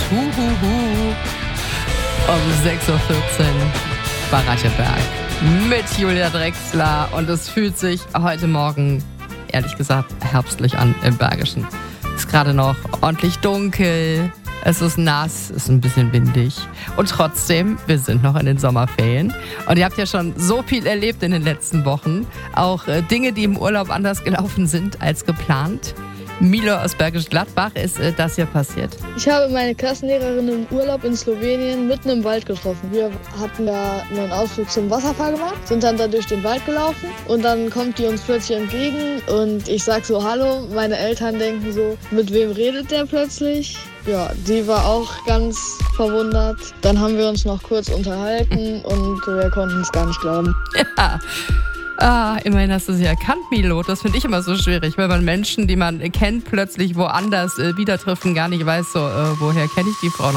Huhuhu. Um 6.14 Uhr bei Racheberg mit Julia Drechsler. Und es fühlt sich heute Morgen, ehrlich gesagt, herbstlich an im Bergischen. Es ist gerade noch ordentlich dunkel, es ist nass, es ist ein bisschen windig. Und trotzdem, wir sind noch in den Sommerferien. Und ihr habt ja schon so viel erlebt in den letzten Wochen. Auch Dinge, die im Urlaub anders gelaufen sind als geplant. Milo aus Bergisch Gladbach, ist das hier passiert? Ich habe meine Klassenlehrerin im Urlaub in Slowenien mitten im Wald getroffen. Wir hatten da einen Ausflug zum Wasserfall gemacht, sind dann da durch den Wald gelaufen und dann kommt die uns plötzlich entgegen und ich sag so Hallo. Meine Eltern denken so, mit wem redet der plötzlich? Ja, die war auch ganz verwundert. Dann haben wir uns noch kurz unterhalten und wir konnten es gar nicht glauben. Ja. Immerhin hast du sie erkannt, Milo. Das finde ich immer so schwierig, weil man Menschen, die man kennt, plötzlich woanders wieder trifft und gar nicht weiß, so, woher kenne ich die Frau noch.